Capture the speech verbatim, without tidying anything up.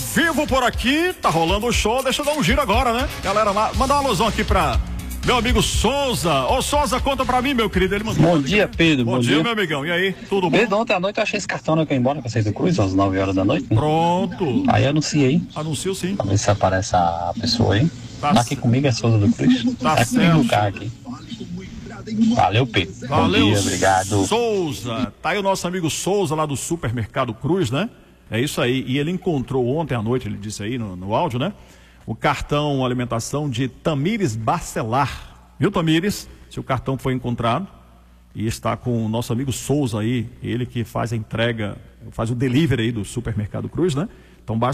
vivo por aqui, tá rolando o show, deixa eu dar um giro agora, né? Galera, lá, mandar uma alusão aqui pra meu amigo Souza. Ô Souza, conta pra mim, meu querido. Ele mandou. Bom dia, Pedro. Bom, bom dia, dia, meu amigão. E aí, tudo bom? Pedro, ontem à noite eu achei esse cartão, né, que eu ia embora com a Saída Cruz, às nove horas da noite. Né? Pronto. Aí eu anunciei. Anunciou sim. Pra ver se aparece a pessoa aí. Tá aqui comigo é Souza do Cruz. Tá aqui certo. No carro aqui. Valeu, Pedro. Valeu, bom dia, obrigado. Souza. Tá aí o nosso amigo Souza lá do Supermercado Cruz, né? É isso aí. E ele encontrou ontem à noite, ele disse aí no, no áudio, né? O cartão alimentação de Tamires Bacelar. Viu, Tamires? Seu cartão foi encontrado e está com o nosso amigo Souza aí, ele que faz a entrega, faz o delivery aí do Supermercado Cruz, né? Então basta